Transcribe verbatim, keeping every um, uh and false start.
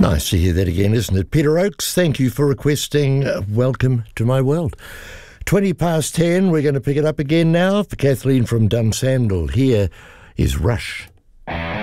Nice to hear that again, isn't it? Peter Oakes, thank you for requesting uh, Welcome to My World. twenty past ten, we're going to pick it up again now. For Kathleen from Dunsandel, here is Rush.